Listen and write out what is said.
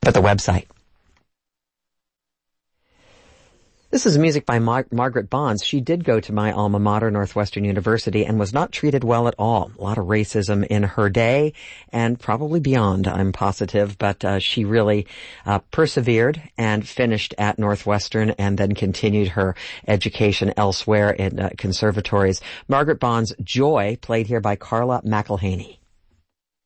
at the website. This is music by Margaret Bonds. She did go to my alma mater, Northwestern University, and was not treated well at all. A lot of racism in her day and probably beyond, I'm positive, but she really persevered and finished at Northwestern and then continued her education elsewhere in conservatories. Margaret Bonds' Joy, played here by Carla McElhaney.